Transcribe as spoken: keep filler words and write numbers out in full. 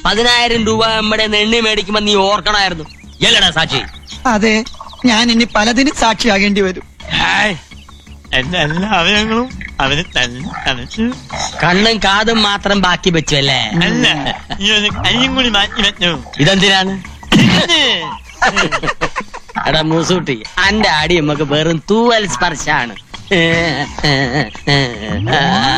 പതിനായിരം രൂപ നമ്മുടെ എണ്ണി മേടിക്കുമ്പോ നീ ഓർക്കണമായിരുന്നു. എല്ലടാ സാക്ഷി? അതെ, ഞാൻ ഇനി പലതിനും സാക്ഷിയാകേണ്ടി വരും. എന്റെ എല്ലാ അവയവങ്ങളും അവന് തന്നെ തനിച്ച്. കണ്ണും കാതും മാത്രം ബാക്കി വെച്ചു അല്ലേ? അല്ല, ഈ ഒരു കയ്യും കൂടി മാറ്റി വെച്ചു. ഇതെന്തിനാണ്? എടാ മൂസൂട്ടി, അന്റെ അടി നമുക്ക് വെറും തൂവൽ സ്പർശാണ്.